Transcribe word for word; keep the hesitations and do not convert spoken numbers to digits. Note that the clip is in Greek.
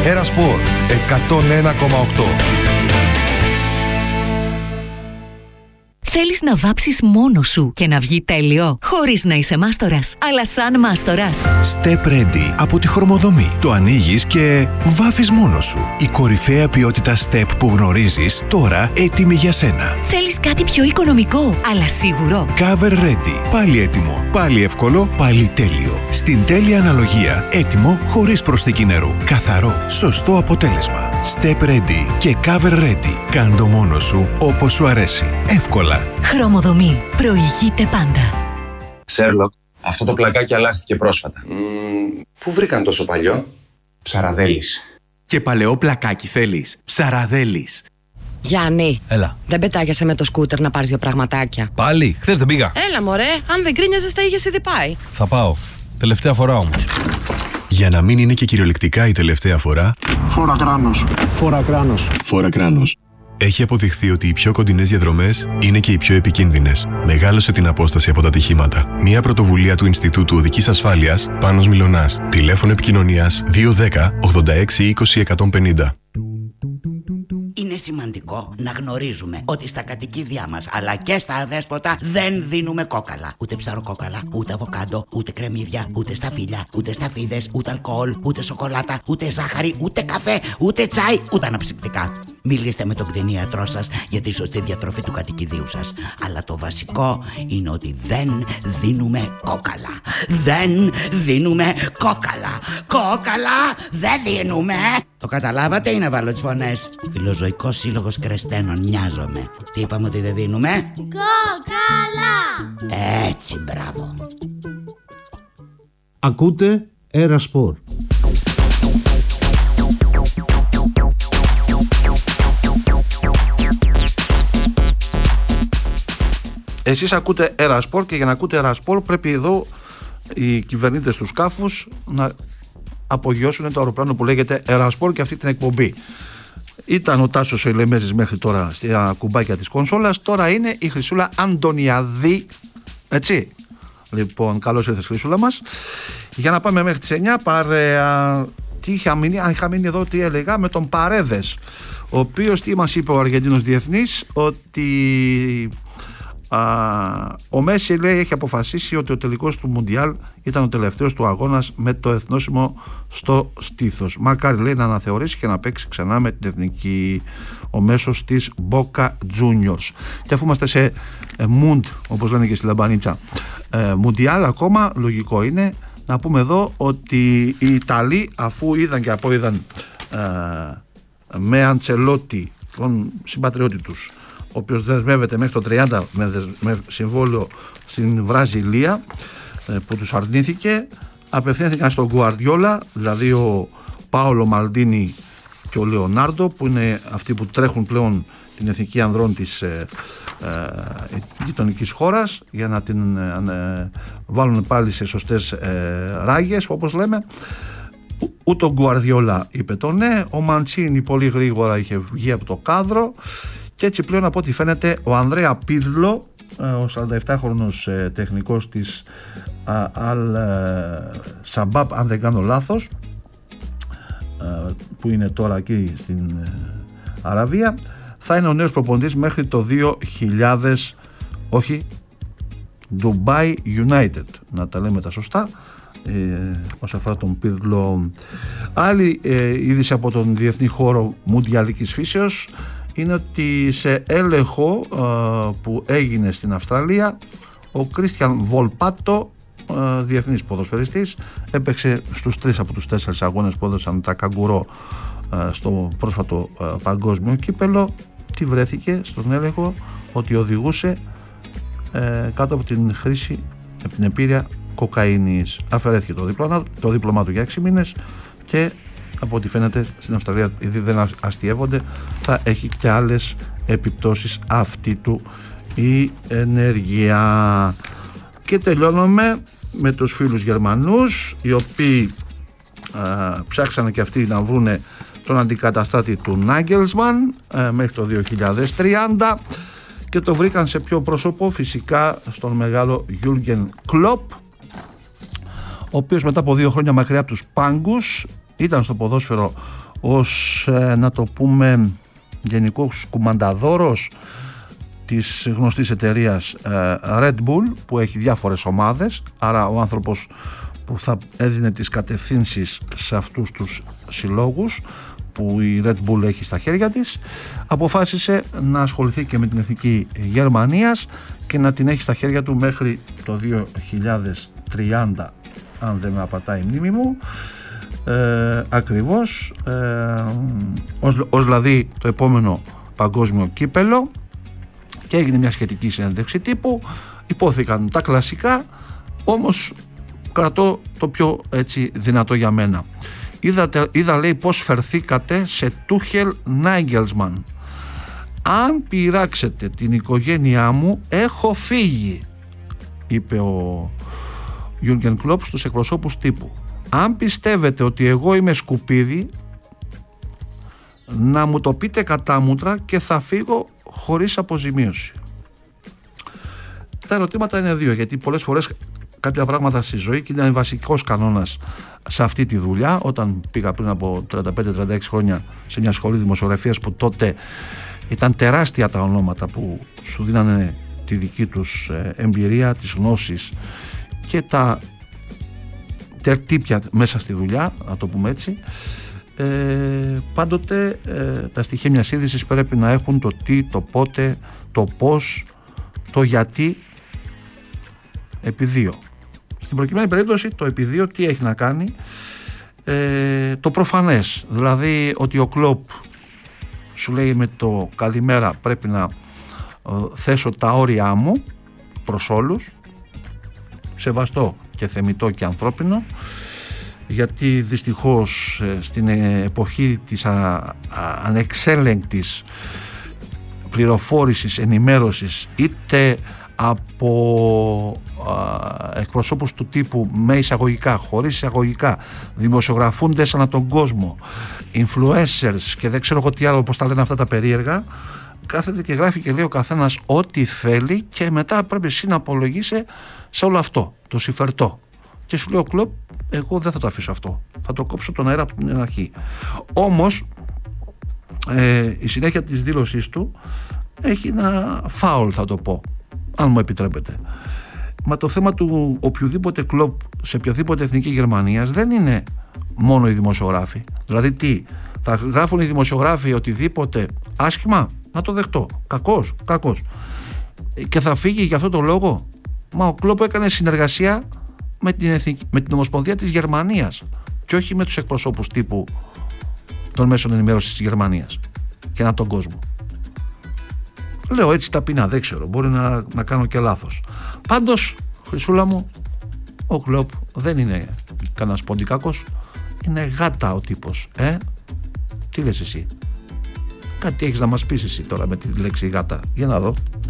Ερασπορ εκατόν ένα κόμμα οκτώ. Θέλεις να βάψεις μόνος σου και να βγει τέλειο, χωρίς να είσαι μάστορας, αλλά σαν μάστορας. Step Ready από τη Χρωμοδομή. Το ανοίγεις και βάφεις μόνος σου. Η κορυφαία ποιότητα Step που γνωρίζεις, τώρα έτοιμη για σένα. Θέλεις κάτι πιο οικονομικό, αλλά σίγουρο. Cover Ready. Πάλι έτοιμο, πάλι εύκολο, πάλι τέλειο. Στην τέλεια αναλογία, έτοιμο χωρίς προσθήκη νερού. Καθαρό, σωστό αποτέλεσμα. Step Ready και Cover Ready. Κάντο μόνος σου όπως σου αρέσει. Εύκολα. Χρωμοδομή. Προηγείται πάντα. Σέρλοκ, αυτό το πλακάκι αλλάχθηκε πρόσφατα. Mm, πού βρήκαν τόσο παλιό? Ψαραδέλης. Και παλαιό πλακάκι θέλεις? Ψαραδέλης. Γιάννη, έλα. Δεν πετάγεσαι με το σκούτερ να πάρεις δύο πραγματάκια? Πάλι, χθες δεν πήγα. Έλα μωρέ, αν δεν κρίνιαζες θα είχες ήδη πάει. Θα πάω. Τελευταία φορά όμως. Για να μην είναι και κυριολεκτικά η τελευταία φορά, φόρα κράνος. Φόρα κράνος. Φόρα κράνος. Έχει αποδειχθεί ότι οι πιο κοντινές διαδρομές είναι και οι πιο επικίνδυνες. Μεγάλωσε την απόσταση από τα ατυχήματα. Μια πρωτοβουλία του Ινστιτούτου Οδικής Ασφάλειας, Πάνος Μιλωνάς. Τηλέφωνο επικοινωνίας δύο ένα μηδέν ογδόντα έξι είκοσι εκατόν πενήντα. Είναι σημαντικό να γνωρίζουμε ότι στα κατοικίδια μας αλλά και στα αδέσποτα δεν δίνουμε κόκαλα. Ούτε ψαροκόκαλα, ούτε αβοκάντο, ούτε κρεμμύδια, ούτε σταφύλια, ούτε σταφίδες, ούτε αλκοόλ, ούτε σοκολάτα, ούτε ζάχαρη, ούτε καφέ, ούτε τσάι, ούτε αναψυκτικά. Μιλήστε με τον κτηνίατρό σας για τη σωστή διατροφή του κατοικιδίου σας. Αλλά το βασικό είναι ότι δεν δίνουμε κόκαλα. Δεν δίνουμε κόκαλα. Κόκαλα δεν δίνουμε. Το καταλάβατε ή να βάλω τις φωνές? Φιλοζωικός Σύλλογος Κρεστένων, νοιάζομαι. Τι είπαμε ότι δεν δίνουμε? Κόκαλα. Έτσι, μπράβο. Ακούτε Ερασπορ. Εσείς ακούτε Ερασπορ και για να ακούτε Ερασπορ πρέπει εδώ οι κυβερνήτες του σκάφους να απογειώσουν το αεροπλάνο που λέγεται Ερασπορ και αυτή την εκπομπή. Ήταν ο Τάσος ο Ηλεμέζης μέχρι τώρα στα κουμπάκια της κονσόλας, τώρα είναι η Χρυσούλα Αντωνιαδή, έτσι. Λοιπόν, καλώς ήρθες Χρυσούλα μας. Για να πάμε μέχρι τις εννιά, παρέα. Τι είχα μείνει, αν είχα μείνει εδώ, τι έλεγα, με τον Παρέδες, ο οποίος τι μας είπε ο Αργεντίνος διεθνής, ότι α, ο Μέση λέει έχει αποφασίσει ότι ο τελικός του Μουντιάλ ήταν ο τελευταίος του αγώνας με το εθνόσημο στο στήθος. Μακάρι λέει να αναθεωρήσει και να παίξει ξανά με την εθνική, ο μέσος της Boca Juniors. Και αφού είμαστε σε ε, Μουντ, όπως λένε και στη Λαμπανίτσα, ε, Μουντιάλ ακόμα, λογικό είναι να πούμε εδώ ότι οι Ιταλοί, αφού είδαν και απόειδαν ε, με Αντσελότη, τον συμπατριώτη τους, ο οποίος δεσμεύεται μέχρι το τριάντα με, με συμβόλαιο στην Βραζιλία, ε, που τους αρνήθηκε, απευθύνθηκαν στον Γκουαρδιόλα, δηλαδή ο Πάολο Μαλντίνι και ο Λεωνάρντο, που είναι αυτοί που τρέχουν πλέον την εθνική ανδρών της ε, ε, γειτονικής χώρας, για να την ε, βάλουν πάλι σε σωστές ε, ράγες, όπως λέμε. Ούτε ο Γκουαρδιόλα είπε το ναι, ο Μαντσίνι πολύ γρήγορα είχε βγει από το κάδρο και έτσι πλέον από ό,τι φαίνεται ο Ανδρέα Πίρλο, ο σαρανταεπτάχρονος ε, τεχνικός της Αλ Σαμπάπ, αν δεν κάνω λάθος, ε, που είναι τώρα εκεί στην ε, Αραβία, θα είναι ο νέος προπονητής μέχρι το δύο χιλιάδες, όχι, Dubai United, να τα λέμε τα σωστά, ε, όσον αφορά τον Πίρλο. Άλλη ε, είδηση από τον διεθνή χώρο μουντιαλικής φύσεως είναι ότι σε έλεγχο ε, που έγινε στην Αυστραλία, ο Κρίστιαν Βολπάτο, ε, διεθνής ποδοσφαιριστής, έπαιξε στους τρεις από τους τέσσερις αγώνες που έδωσαν τα καγκουρό ε, στο πρόσφατο ε, παγκόσμιο κύπελο. Τι βρέθηκε στον έλεγχο? Ότι οδηγούσε ε, κάτω από την χρήση, από την επίρρεια κοκαίνης. Αφαιρέθηκε το δίπλωμα, το δίπλωμά του για έξι μήνες και από ό,τι φαίνεται στην Αυστραλία, επειδή δεν αστιεύονται, θα έχει και άλλες επιπτώσεις αυτή του η ενέργεια. Και τελειώνουμε με τους φίλους Γερμανούς, οι οποίοι α, ψάξανε και αυτοί να βρούνε τον αντικαταστάτη του Νάγκελσμαν ε, μέχρι το δύο χιλιάδες τριάντα και το βρήκαν σε ποιο πρόσωπο? Φυσικά στον μεγάλο Γιούργεν Κλοπ, ο οποίος μετά από δύο χρόνια μακριά από τους πάγκους ήταν στο ποδόσφαιρο ως ε, να το πούμε γενικός κουμανταδόρος της γνωστής εταιρείας ε, Red Bull, που έχει διάφορες ομάδες, άρα ο άνθρωπος που θα έδινε τις κατευθύνσεις σε αυτούς τους συλλόγους που η Red Bull έχει στα χέρια της, αποφάσισε να ασχοληθεί και με την εθνική Γερμανίας και να την έχει στα χέρια του μέχρι το δύο χιλιάδες τριάντα, αν δεν με απατάει η μνήμη μου, ε, ακριβώς ε, ως, ως δηλαδή το επόμενο παγκόσμιο κύπελο, και έγινε μια σχετική συνέντευξη τύπου, υπόθηκαν τα κλασικά, όμως κρατώ το πιο έτσι δυνατό για μένα. Είδα, είδα λέει πως φερθήκατε σε Τούχελ Νάιγκελσμαν. Αν πειράξετε την οικογένειά μου έχω φύγει, είπε ο Γιούργεν Κλοπ στους εκπροσώπους τύπου. Αν πιστεύετε ότι εγώ είμαι σκουπίδι, να μου το πείτε κατάμουτρα και θα φύγω χωρίς αποζημίωση. Τα ερωτήματα είναι δύο, γιατί πολλές φορές κάποια πράγματα στη ζωή, και ήταν βασικός κανόνας σε αυτή τη δουλειά, όταν πήγα πριν από τριάντα πέντε τριάντα έξι χρόνια σε μια σχολή δημοσιογραφίας, που τότε ήταν τεράστια τα ονόματα που σου δίνανε τη δική τους εμπειρία, τις γνώσεις και τα τερτύπια μέσα στη δουλειά, να το πούμε έτσι. Ε, πάντοτε ε, τα στοιχεία μιας είδησης πρέπει να έχουν το τι, το πότε, το πώς, το γιατί, επί δύο. Στην προκειμένη περίπτωση το επί δύο τι έχει να κάνει? Ε, το προφανές, δηλαδή ότι ο Κλοπ σου λέει με το καλημέρα πρέπει να ε, θέσω τα όρια μου προς όλους, σεβαστό και θεμιτό και ανθρώπινο, γιατί δυστυχώς στην εποχή της α, α, ανεξέλεγκτης πληροφόρησης, ενημέρωσης, είτε από α, εκπροσώπους του τύπου με εισαγωγικά, χωρίς εισαγωγικά, δημοσιογραφούντες ανά τον κόσμο, influencers και δεν ξέρω εγώ τι άλλο, πώς τα λένε αυτά τα περίεργα, κάθεται και γράφει και λέει ο καθένας ό,τι θέλει και μετά πρέπει εσύ να απολογείσαι σε όλο αυτό, το συμφερτό. Και σου λέει ο Κλοπ, εγώ δεν θα το αφήσω αυτό, θα το κόψω τον αέρα από την αρχή. Όμως ε, η συνέχεια της δήλωσής του έχει ένα φάουλ, θα το πω, αν μου επιτρέπετε. Μα το θέμα του οποιοδήποτε Κλοπ σε οποιοδήποτε εθνική Γερμανίας δεν είναι μόνο οι δημοσιογράφοι. Δηλαδή τι, θα γράφουν οι δημοσιογράφοι οτιδήποτε άσχημα, να το δεχτώ, κακός, κακός, και θα φύγει για αυτό το λόγο? Μα ο Κλοπ έκανε συνεργασία με την, εθνική, με την Ομοσπονδία της Γερμανίας και όχι με τους εκπροσώπους τύπου των μέσων ενημέρωσης της Γερμανίας και ανά τον κόσμο. Λέω έτσι ταπεινά, δεν ξέρω, μπορεί να, να κάνω και λάθος. Πάντως, Χρυσούλα μου, ο Κλοπ δεν είναι κανένας ποντικάκος, είναι γάτα ο τύπος. Ε, τι λες εσύ? Κάτι έχεις να μας πεις εσύ τώρα με τη λέξη γάτα? Για να δω.